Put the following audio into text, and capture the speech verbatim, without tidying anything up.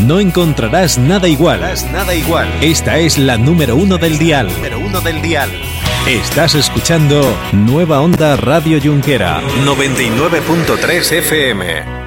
no encontrarás nada igual. Nada igual. Esta es la número uno del dial. Número uno del dial. Estás escuchando Nueva Onda Radio Junquera noventa y nueve punto tres F M.